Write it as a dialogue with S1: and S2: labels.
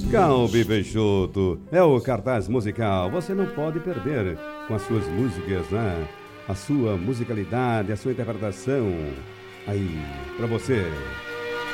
S1: Calbi Peixoto é o cartaz musical. Você não pode perder com as suas músicas, né? A sua musicalidade, a sua interpretação. Aí, pra você.